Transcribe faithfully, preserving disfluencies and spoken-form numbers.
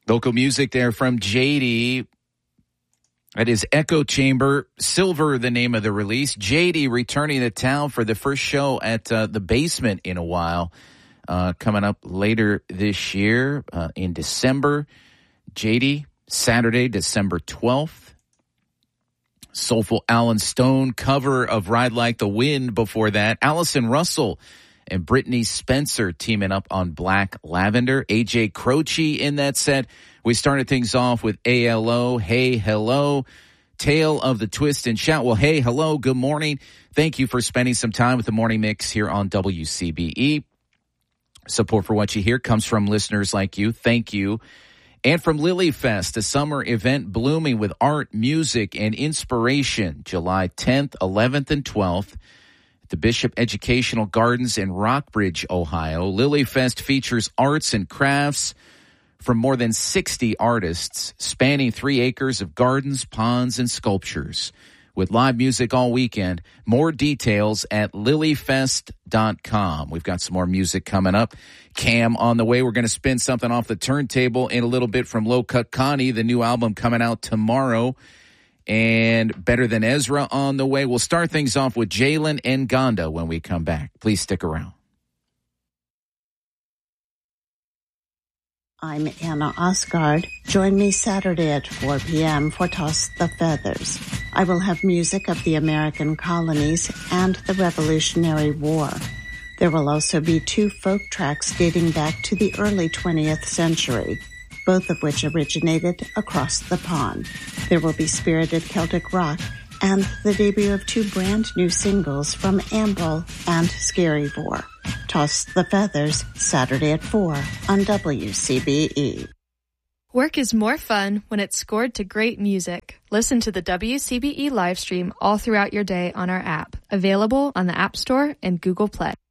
Local music there from J D. That is Echo Chamber. Silver, the name of the release. J D returning to town for the first show at uh, the Basement in a while. Uh, coming up later this year uh, in December. J D, Saturday, December twelfth. Soulful Alan Stone cover of Ride Like the Wind before that. Allison Russell and Brittany Spencer teaming up on Black Lavender. A J Croce in that set. We started things off with A L O, Hey Hello, Tale of the Twist and Shout. Well, hey, hello, good morning. Thank you for spending some time with the Morning Mix here on W C B E. Support for what you hear comes from listeners like you. Thank you. And from Lily Fest, a summer event blooming with art, music, and inspiration, July tenth, eleventh, and twelfth. The Bishop Educational Gardens in Rockbridge, Ohio. Lily Fest features arts and crafts from more than sixty artists, spanning three acres of gardens, ponds, and sculptures. With live music all weekend. More details at lily fest dot com. We've got some more music coming up. Cam on the way. We're going to spin something off the turntable in a little bit from Low Cut Connie, the new album coming out tomorrow. And Better Than Ezra on the way. We'll start things off with Jalen and Gonda when we come back. Please stick around. I'm Anna Osgard. Join me Saturday at four p.m. for Toss the Feathers. I will have music of the American colonies and the Revolutionary War. There will also be two folk tracks dating back to the early twentieth century, both of which originated across the pond. There will be spirited Celtic rock and the debut of two brand new singles from Amble and Scarivore. Toss the Feathers, Saturday at four on W C B E. Work is more fun when it's scored to great music. Listen to the W C B E live stream all throughout your day on our app, available on the App Store and Google Play.